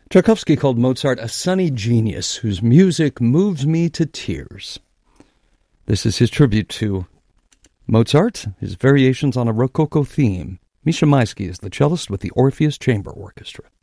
Tchaikovsky called Mozart a sunny genius whose music moves me to tears. This is his tribute to Mozart, his variations on a Rococo theme. Misha Maisky is the cellist with the Orpheus Chamber Orchestra.